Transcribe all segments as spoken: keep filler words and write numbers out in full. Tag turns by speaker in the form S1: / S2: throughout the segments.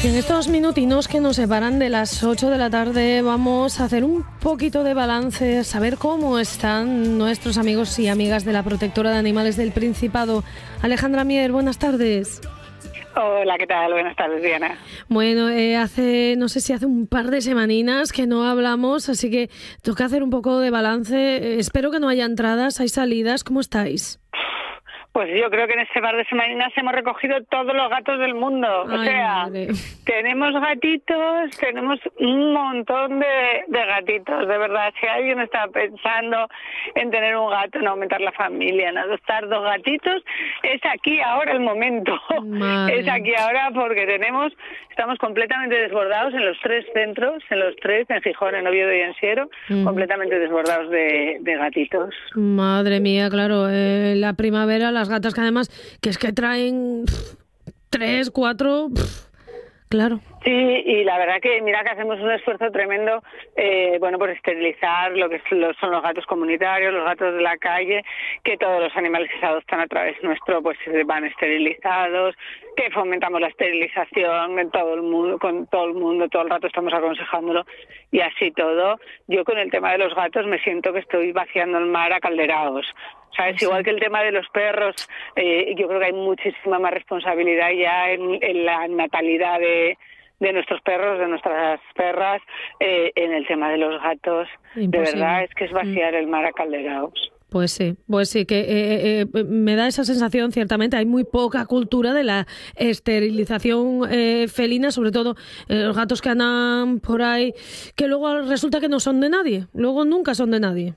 S1: Y en estos minutinos que nos separan de las ocho de la tarde vamos a hacer un poquito de balance, saber cómo están nuestros amigos y amigas de la Protectora de Animales del Principado. Alejandra Mier, buenas tardes.
S2: Hola, ¿qué tal? Buenas tardes, Diana.
S1: Bueno, eh, hace, no sé si hace un par de semaninas que no hablamos, así que toca hacer un poco de balance. Eh, espero que no haya entradas, hay salidas. ¿Cómo estáis?
S2: Pues yo creo que en este par de semanas hemos recogido todos los gatos del mundo.
S1: Ay,
S2: o sea,
S1: madre.
S2: tenemos gatitos, tenemos un montón de, de gatitos, de verdad. Si alguien está pensando en tener un gato, en aumentar la familia, en adoptar dos gatitos, es aquí ahora el momento.
S1: Madre.
S2: Es aquí ahora porque tenemos, estamos completamente desbordados en los tres centros, en los tres, en Gijón, en Oviedo y en Siero, mm. completamente desbordados de, de gatitos.
S1: Madre mía, claro, eh, la primavera, las gatas que además, que es que traen pff, tres, cuatro, pff, claro.
S2: Sí, y la verdad que mira que hacemos un esfuerzo tremendo, eh, bueno, por esterilizar lo que son los gatos comunitarios, los gatos de la calle, que todos los animales que se adoptan a través nuestro pues van esterilizados, que fomentamos la esterilización en todo el mundo, con todo el mundo, todo el rato estamos aconsejándolo y así todo. Yo con el tema de los gatos me siento que estoy vaciando el mar a calderaos. ¿Sabes? Sí. Igual que el tema de los perros, eh, yo creo que hay muchísima más responsabilidad ya en, en la natalidad de, de nuestros perros, de nuestras perras, eh, en el tema de los gatos. Imposible. De verdad es que es vaciar mm. el mar a calderaos.
S1: Pues sí, pues sí, que eh, eh, me da esa sensación, ciertamente, hay muy poca cultura de la esterilización eh, felina, sobre todo eh, los gatos que andan por ahí, que luego resulta que no son de nadie, luego nunca son de nadie.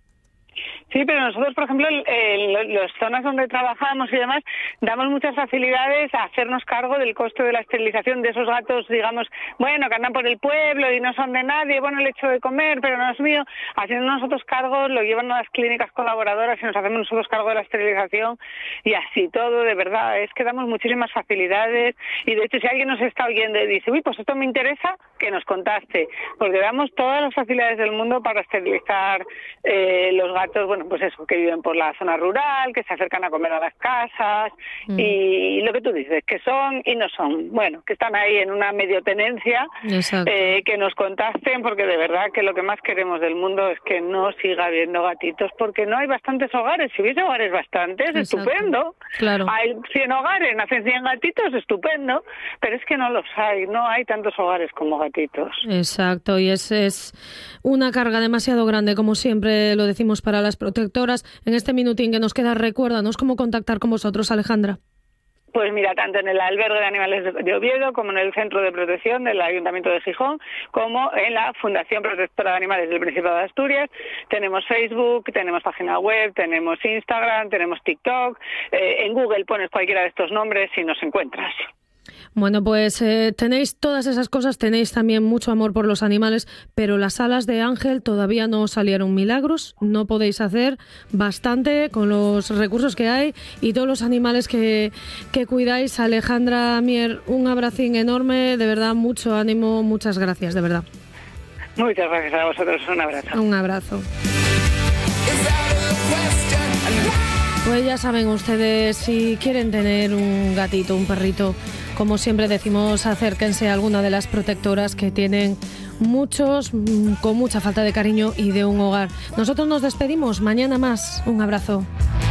S2: Sí, pero nosotros, por ejemplo, en las zonas donde trabajamos y demás, damos muchas facilidades a hacernos cargo del coste de la esterilización de esos gatos, digamos, bueno, que andan por el pueblo y no son de nadie, bueno, el hecho de comer, pero no es mío. Haciendo nosotros cargos, lo llevan a las clínicas colaboradoras y nos hacemos nosotros cargo de la esterilización y así todo, de verdad, es que damos muchísimas facilidades y de hecho si alguien nos está oyendo y dice, uy, pues esto me interesa, que nos contacte, porque damos todas las facilidades del mundo para esterilizar eh, los gatos, bueno, pues eso, que viven por la zona rural, que se acercan a comer a las casas mm. y lo que tú dices, que son y no son, bueno, que están ahí en una medio tenencia, eh, que nos contacten porque de verdad que lo que más queremos del mundo es que no siga habiendo gatitos porque no hay bastantes hogares, si hubiese hogares bastantes, Exacto. estupendo,
S1: claro.
S2: Hay cien hogares, nacen cien gatitos, estupendo, pero es que no los hay, no hay tantos hogares como gatitos.
S1: Exacto, y es, es una carga demasiado grande, como siempre lo decimos para las protectoras. En este minutín que nos queda, recuérdanos cómo contactar con vosotros, Alejandra.
S2: Pues mira, tanto en el albergue de animales de Oviedo como en el Centro de Protección del Ayuntamiento de Gijón, como en la Fundación Protectora de Animales del Principado de Asturias. Tenemos Facebook, tenemos página web, tenemos Instagram, tenemos TikTok. Eh, en Google pones cualquiera de estos nombres y nos encuentras.
S1: Bueno, pues eh, tenéis todas esas cosas, tenéis también mucho amor por los animales, pero las alas de Ángel todavía no salieron milagros, no podéis hacer bastante con los recursos que hay y todos los animales que, que cuidáis. Alejandra Mier, un abracín enorme, de verdad, mucho ánimo, muchas gracias, de verdad.
S2: Muchas gracias a vosotros, un abrazo.
S1: Un abrazo. Pues ya saben ustedes, si quieren tener un gatito, un perrito, como siempre decimos, acérquense a alguna de las protectoras que tienen muchos, con mucha falta de cariño y de un hogar. Nosotros nos despedimos, mañana más. Un abrazo.